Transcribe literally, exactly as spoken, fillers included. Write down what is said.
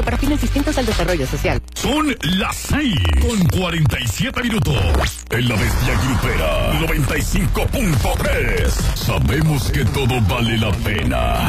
para fines distintos al desarrollo social. Son las seis con cuarenta y siete minutos. En la Bestia Grupera noventa y cinco punto tres. Sabemos que todo vale la pena.